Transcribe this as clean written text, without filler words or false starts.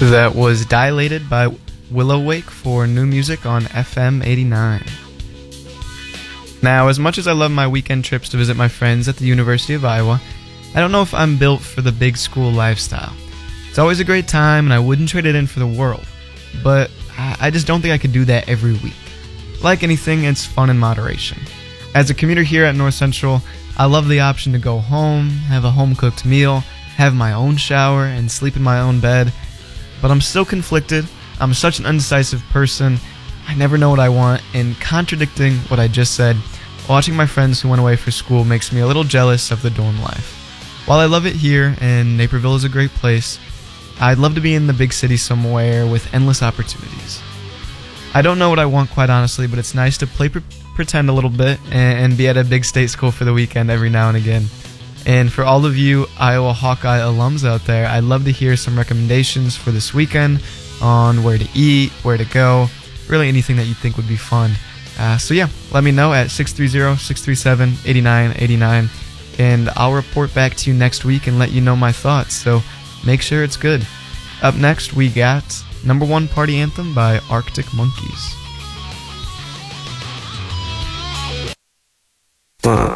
That was Dilated by Willow Wake for new music on FM 89. Now, as much as I love my weekend trips to visit my friends at the University of Iowa, I don't know if I'm built for the big school lifestyle. It's always a great time, and I wouldn't trade it in for the world, but I just don't think I could do that every week. Like anything, it's fun in moderation. As a commuter here at North Central, I love the option to go home, have a home-cooked meal, have my own shower, and sleep in my own bed. But I'm still conflicted. I'm such an undecisive person. I never know what I want, and contradicting what I just said, watching my friends who went away for school makes me a little jealous of the dorm life. While I love it here, and Naperville is a great place, I'd love to be in the big city somewhere with endless opportunities. I don't know what I want, quite honestly, but it's nice to play pretend a little bit and be at a big state school for the weekend every now and again. And for all of you Iowa Hawkeye alums out there, I'd love to hear some recommendations for this weekend on where to eat, where to go, really anything that you think would be fun. So yeah, let me know at 630-637-8989, and I'll report back to you next week and let you know my thoughts, so make sure it's good. Up next, we got Number One Party Anthem by Arctic Monkeys.